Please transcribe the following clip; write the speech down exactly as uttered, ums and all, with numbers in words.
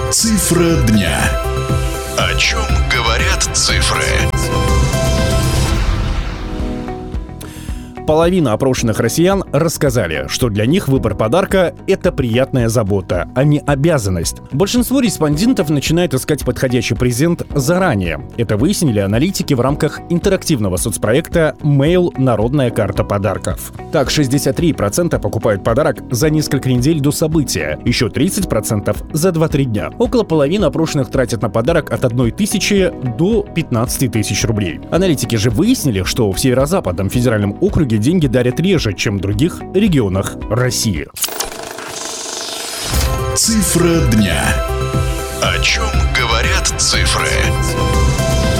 Цифра дня. О чем говорят цифры? Половина опрошенных россиян рассказали, что для них выбор подарка – это приятная забота, а не обязанность. Большинство респондентов начинает искать подходящий презент заранее. Это выяснили аналитики в рамках интерактивного соцпроекта «Mail. Народная карта подарков». Так, шестьдесят три процента покупают подарок за несколько недель до события, еще тридцать процентов за два-три дня. Около половины опрошенных тратят на подарок от одной тысячи до пятнадцати тысяч рублей. Аналитики же выяснили, что в Северо-Западном федеральном округе деньги дарят реже, чем в других регионах России. Цифра дня. О чем говорят цифры?